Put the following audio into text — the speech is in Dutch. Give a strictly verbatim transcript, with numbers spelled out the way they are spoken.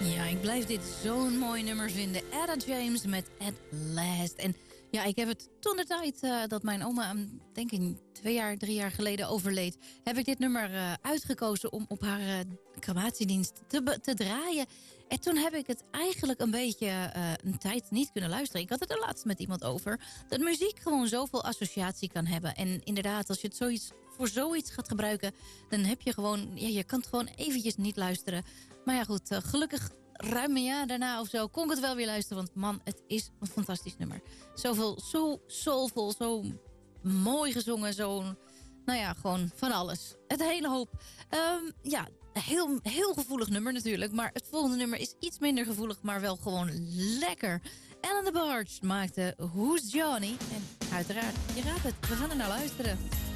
Ja, ik blijf dit zo'n mooi nummer vinden. Etta James met At Last. En ja, ik heb het toen de tijd uh, dat mijn oma, denk ik twee jaar, drie jaar geleden overleed, heb ik dit nummer uh, uitgekozen om op haar uh, crematiedienst te, te draaien. En toen heb ik het eigenlijk een beetje uh, een tijd niet kunnen luisteren. Ik had het er laatst met iemand over. Dat muziek gewoon zoveel associatie kan hebben. En inderdaad, als je het zoiets, voor zoiets gaat gebruiken, dan heb je gewoon, ja, je kan het gewoon eventjes niet luisteren. Maar ja goed, uh, gelukkig ruim een jaar daarna of zo kon ik het wel weer luisteren. Want man, het is een fantastisch nummer. Zoveel, zo soulvol, zo mooi gezongen, zo, nou ja, gewoon van alles. Het hele hoop. Um, ja, heel, heel gevoelig nummer natuurlijk. Maar het volgende nummer is iets minder gevoelig, maar wel gewoon lekker. Ellen DeBarge maakte Who's Johnny? En uiteraard, je raadt het, we gaan er naar luisteren.